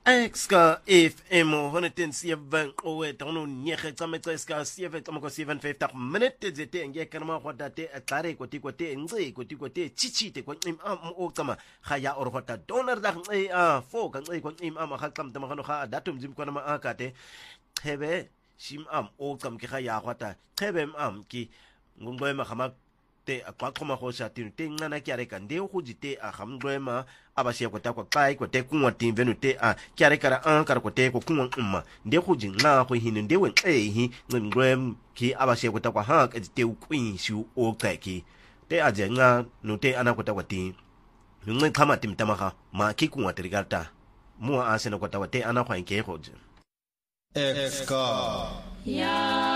Exka FM 107 owe tono nyege tsametse ska 7:57 minute zete ngeke ma hwata te atlare koti nce koti chichite ko o tsama khaya or hwata donor da a fo ka nce ko ga tsamta magano ga datum zim kwana ma akate khebe shim o tsam ke khaya hwata khebe ki ngongwe ma khama te akwaqhoma go sha tin te ngana kyare ka nde go jite a gamngwema abashiya kwata kwa kai kwa te kunwa tin venu te a kyare kara an kara kwa te ko kunwa nde go jinga go hinu nde wen hi ngwem ki abashiya kwata kwa ha ka te ukwin shu o ki te aje nga no te ana kwata kwa tin ngwe khama tim tamaga ma ki kunwa trigata mu a sena kwata wa te ana kwa nke go je Exka ya